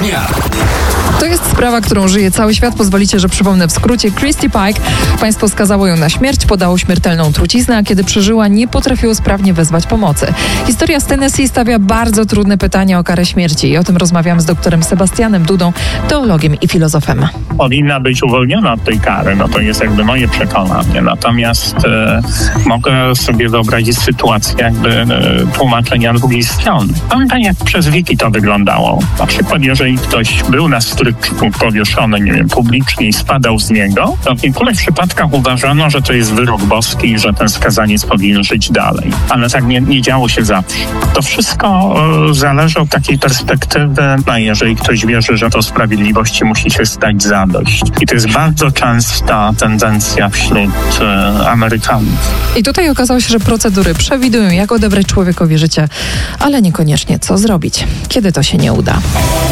dnia. To jest sprawa, którą żyje cały świat. Pozwolicie, że przypomnę w skrócie. Christy Pike. Państwo skazało ją na śmierć, podało śmiertelną truciznę, a kiedy przeżyła, nie potrafiło sprawnie wezwać pomocy. Historia z Tennessee stawia bardzo trudne pytania o karę śmierci i o tym rozmawiam z doktorem Sebastianem Dudą, teologiem i filozofem. Powinna być uwolniona od tej kary, to jest jakby moje przekonanie. Natomiast mogę sobie wyobrazić sytuację tłumaczenia drugiej strony. Pamiętam, jak przez wieki to wyglądało. Na przykład, jeżeli ktoś był na stryczku powieszony, publicznie i spadał z niego, to w niektórych przypadkach uważano, że to jest wyrok boski i że ten skazaniec powinien żyć dalej. Ale tak nie działo się zawsze. To wszystko zależy od takiej perspektywy, jeżeli ktoś wierzy, że to sprawiedliwości musi się stać zadość. I to jest bardzo częsta tendencja wśród Amerykanów. I tutaj okazało się, że procedury przewidują, jak odebrać człowiekowi życie, ale niekoniecznie co zrobić, kiedy to się nie uda.